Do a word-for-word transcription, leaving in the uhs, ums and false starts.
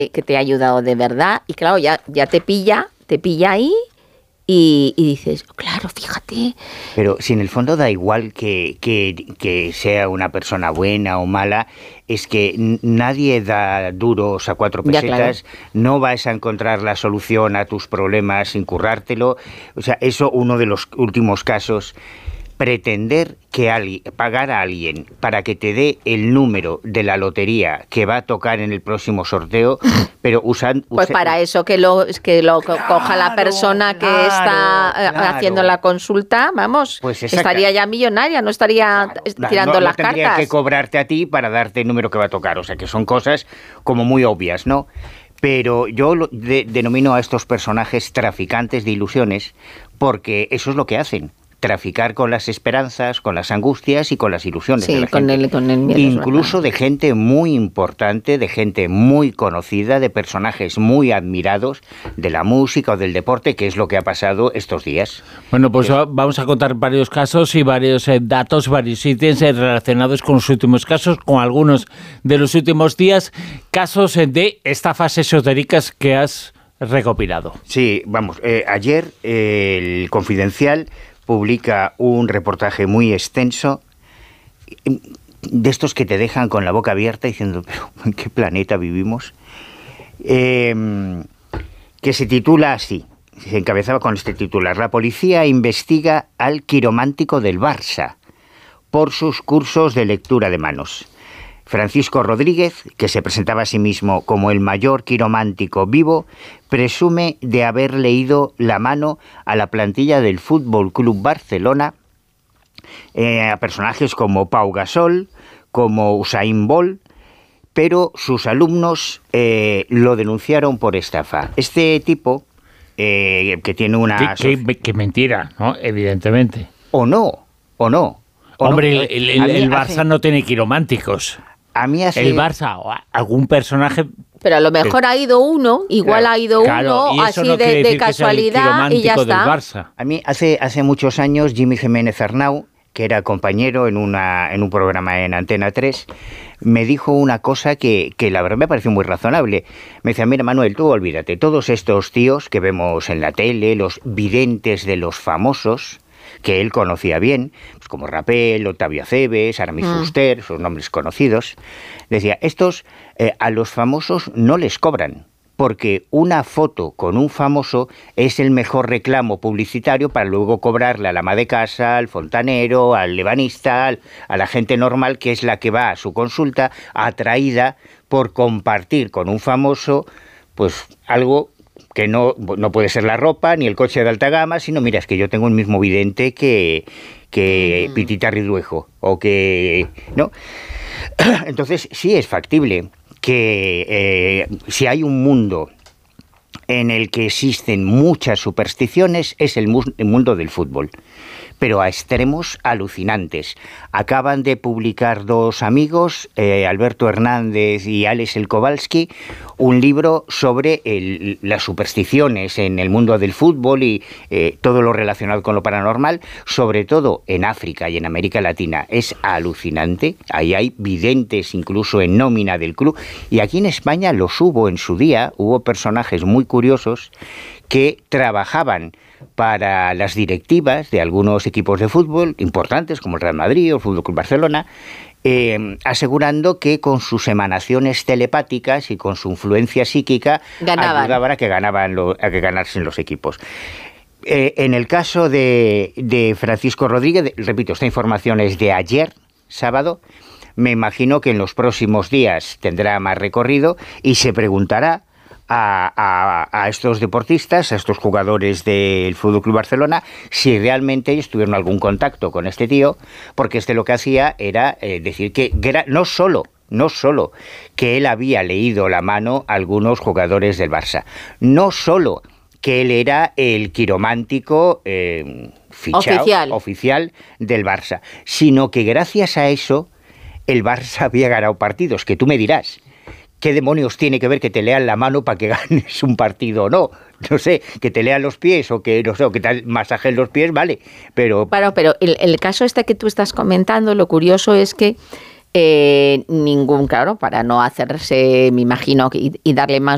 que te ha ayudado de verdad, y claro, ya, ya te pilla, te pilla ahí. Y, y dices, claro, fíjate. Pero si en el fondo da igual que, que, que sea una persona buena o mala, es que nadie da duros a cuatro pesetas, claro. No vas a encontrar la solución a tus problemas sin currártelo. O sea, eso, uno de los últimos casos. Pretender que alguien, pagar a alguien para que te dé el número de la lotería que va a tocar en el próximo sorteo, pero usando... Pues usa, para eso que lo, que lo claro, coja la persona que claro, está claro. haciendo la consulta, vamos, pues estaría ya millonaria, no estaría claro, tirando no, las no cartas. No tendría que cobrarte a ti para darte el número que va a tocar, o sea que son cosas como muy obvias, ¿no? Pero yo lo de, denomino a estos personajes traficantes de ilusiones porque eso es lo que hacen. Traficar con las esperanzas, con las angustias y con las ilusiones sí, de la con gente. El, con el miedo, incluso de gente muy importante, de gente muy conocida, de personajes muy admirados de la música o del deporte, que es lo que ha pasado estos días. Bueno, pues es... vamos a contar varios casos y varios eh, datos, varios sitios eh, relacionados con los últimos casos, con algunos de los últimos días, casos eh, de estafas esotéricas que has recopilado. Sí, vamos, eh, ayer eh, el Confidencial publica un reportaje muy extenso de estos que te dejan con la boca abierta diciendo, pero ¿en qué planeta vivimos? Eh, que se titula así, se encabezaba con este titular: la policía investiga al quiromántico del Barça por sus cursos de lectura de manos. Francisco Rodríguez, que se presentaba a sí mismo como el mayor quiromántico vivo, presume de haber leído la mano a la plantilla del Fútbol Club Barcelona, eh, a personajes como Pau Gasol, como Usain Bolt, pero sus alumnos eh, lo denunciaron por estafa. Este tipo, eh, que tiene una... Qué, qué, qué mentira, ¿no? Evidentemente. O no, o no. O Hombre, no. el, el, el Barça hace... no tiene quirománticos. A mí hace... El Barça o algún personaje... Pero a lo mejor ha ido uno, igual claro, ha ido claro, uno, así no de, de casualidad y ya está. Barça. A mí hace, hace muchos años Jimmy Jiménez Arnau, que era compañero en, una, en un programa en Antena tres, me dijo una cosa que, que la verdad me pareció muy razonable. Me decía, mira Manuel, tú olvídate, todos estos tíos que vemos en la tele, los videntes de los famosos, que él conocía bien, pues como Rapel, Octavio Aceves, Aramis mm. Fuster, sus nombres conocidos, decía, estos eh, a los famosos no les cobran, porque una foto con un famoso es el mejor reclamo publicitario para luego cobrarle a la ama de casa, al fontanero, al ebanista, al, a la gente normal, que es la que va a su consulta atraída por compartir con un famoso pues algo que no, no puede ser la ropa ni el coche de alta gama, sino, mira, es que yo tengo el mismo vidente que, que mm. Pitita Ridruejo, o que... ¿no? Entonces, sí es factible que eh, si hay un mundo en el que existen muchas supersticiones, es el, mu- el mundo del fútbol. Pero a extremos alucinantes. Acaban de publicar dos amigos, eh, Alberto Hernández y Alex El Kowalski, un libro sobre el, las supersticiones en el mundo del fútbol y eh, todo lo relacionado con lo paranormal, sobre todo en África y en América Latina. Es alucinante. Ahí hay videntes incluso en nómina del club. Y aquí en España los hubo en su día, hubo personajes muy curiosos que trabajaban para las directivas de algunos equipos de fútbol importantes como el Real Madrid o el Fútbol Club Barcelona, eh, asegurando que con sus emanaciones telepáticas y con su influencia psíquica ganaban. ayudaban a que ganaban lo, a que ganasen los equipos. Eh, en el caso de, de Francisco Rodríguez, repito, esta información es de ayer, sábado. Me imagino que en los próximos días tendrá más recorrido y se preguntará A, a, a estos deportistas, a estos jugadores del Fútbol Club Barcelona, si realmente ellos tuvieron algún contacto con este tío, porque este lo que hacía era eh, decir que gra- no solo, no solo que él había leído la mano a algunos jugadores del Barça, no solo que él era el quiromántico eh, fichado, oficial. oficial del Barça, sino que gracias a eso el Barça había ganado partidos, que tú me dirás, ¿qué demonios tiene que ver que te lean la mano para que ganes un partido o no? No sé, que te lean los pies o que no sé, o que te masajen los pies, vale, pero... Claro, pero el, el caso este que tú estás comentando, lo curioso es que eh, ningún, claro, para no hacerse, me imagino, y, y darle más